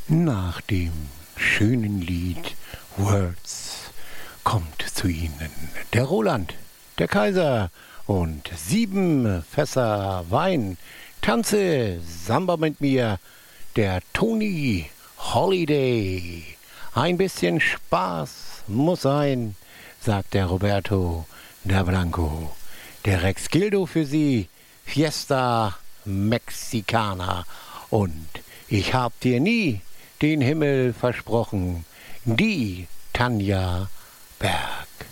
Nach dem schönen Lied Words kommt zu Ihnen der Roland, der Kaiser und 7 Fässer Wein. Tanze Samba mit mir, der Tony Holiday. Ein bisschen Spaß muss sein, sagt der Roberto der Blanco. Der Rex Gildo für Sie, Fiesta Mexicana. Und ich hab dir nie den Himmel versprochen, die Tanja Berg.